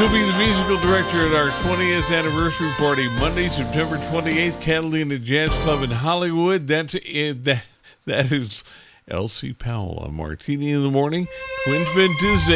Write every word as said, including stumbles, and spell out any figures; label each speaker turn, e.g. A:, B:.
A: She'll be the musical director at our twentieth anniversary party, Monday, September twenty-eighth, Catalina Jazz Club in Hollywood. That's it. That, that is Elsie Powell on Martini in the Morning. Twins Bend Tuesday.